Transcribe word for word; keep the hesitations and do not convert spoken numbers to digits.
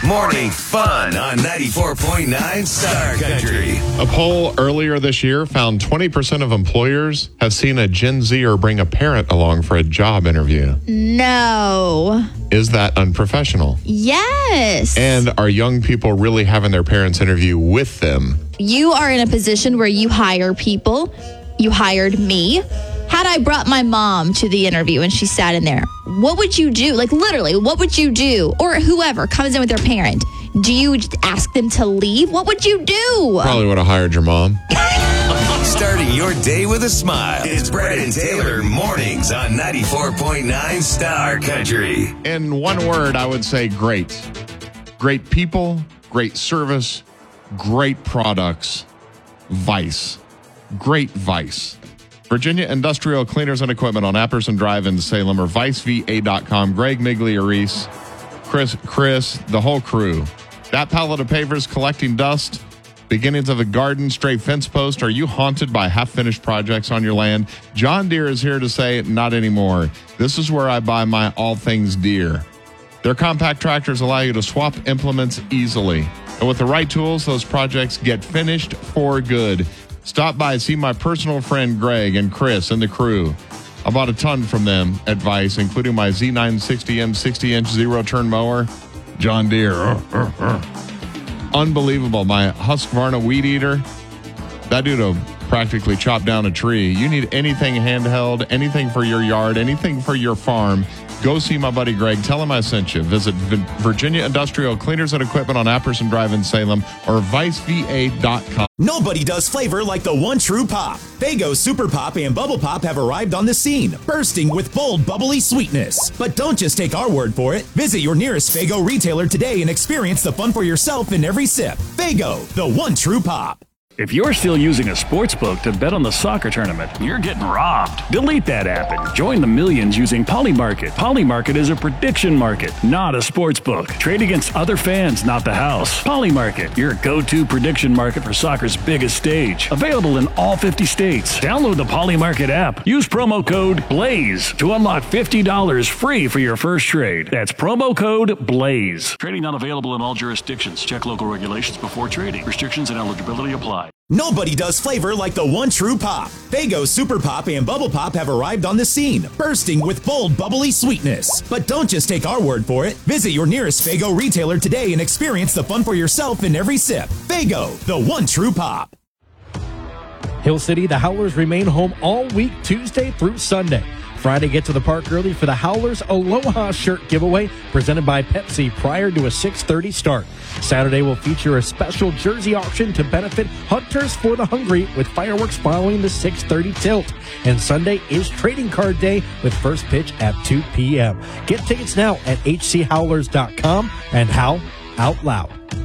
Morning fun on ninety-four point nine Star Country. A poll earlier this year found twenty percent of employers have seen a Gen Zer bring a parent along for a job interview. No. Is that unprofessional? Yes. And are young people really having their parents interview with them? You are in a position where you hire people. You hired me. Had I brought my mom to the interview and she sat in there, what would you do? Like, literally, what would you do? Or whoever comes in with their parent. Do you just ask them to leave? What would you do? Probably would have hired your mom. Starting your day with a smile. It's Brett and Taylor mornings on ninety-four point nine Star Country. In one word, I would say great. Great people, great service, great products, Vice. Great Vice. Virginia Industrial Cleaners and Equipment on Apperson Drive in Salem or vice v a dot com. Greg, Migliarese, Chris, Chris, the whole crew. That pallet of pavers collecting dust, beginnings of a garden, stray fence post. Are you haunted by half-finished projects on your land? John Deere is here to say not anymore. This is where I buy my all things Deere. Their compact tractors allow you to swap implements easily. And with the right tools, those projects get finished for good. Stop by and see my personal friend Greg and Chris and the crew. I bought a ton from them at Vice, including my Z nine sixty M sixty inch zero-turn mower. John Deere. Uh, uh, uh. Unbelievable. My Husqvarna weed eater. That dude will practically chop down a tree. You need anything handheld, anything for your yard, anything for your farm. Go see my buddy Greg. Tell him I sent you. Visit Virginia Industrial Cleaners and Equipment on Apperson Drive in Salem or vice v a dot com. Nobody does flavor like the one true pop. Faygo Super Pop and Bubble Pop have arrived on the scene, bursting with bold, bubbly sweetness. But don't just take our word for it. Visit your nearest Faygo retailer today and experience the fun for yourself in every sip. Faygo, the one true pop. If you're still using a sportsbook to bet on the soccer tournament, you're getting robbed. Delete that app and join the millions using Polymarket. Polymarket is a prediction market, not a sportsbook. Trade against other fans, not the house. Polymarket, your go-to prediction market for soccer's biggest stage. Available in all fifty states. Download the Polymarket app. Use promo code BLAZE to unlock fifty dollars free for your first trade. That's promo code BLAZE. Trading not available in all jurisdictions. Check local regulations before trading. Restrictions and eligibility apply. Nobody does flavor like the one true pop. Faygo Super Pop and Bubble Pop have arrived on the scene, bursting with bold, bubbly sweetness. But don't just take our word for it. Visit your nearest Faygo retailer today and experience the fun for yourself in every sip. Faygo, the one true pop. Hill City, the Howlers remain home all week, Tuesday through Sunday. Friday, get to the park early for the Howlers Aloha shirt giveaway presented by Pepsi prior to a six thirty start. Saturday will feature a special jersey auction to benefit Hunters for the Hungry with fireworks following the six thirty tilt. And Sunday is trading card day with first pitch at two p.m. Get tickets now at h c howlers dot com and howl out loud.